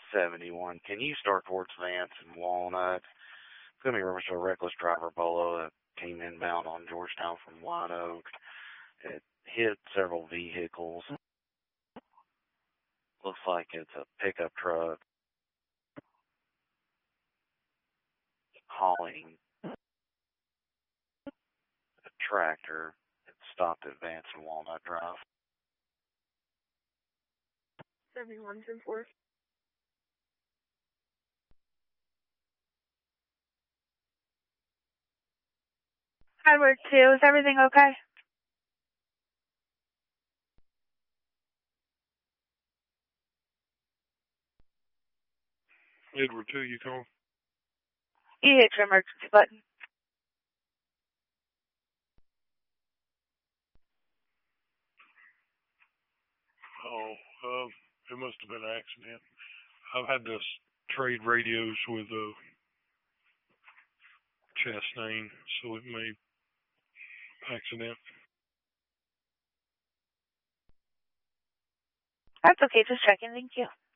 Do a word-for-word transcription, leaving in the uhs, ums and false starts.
seventy-one. Can you start towards Vance and Walnut? It's going to be reference to a reckless driver Bolo that came inbound on Georgetown from White Oak. It hit several vehicles. Looks like it's a pickup truck hauling a tractor. It stopped at Vance and Walnut Drive. seventy-one, ten four. Edward two, is everything okay? Edward two, you calling? You hit your emergency button. Oh, uh, it must have been an accident. I've had to trade radios with uh, Chastain, so it may accident. That's okay, just checking, thank you.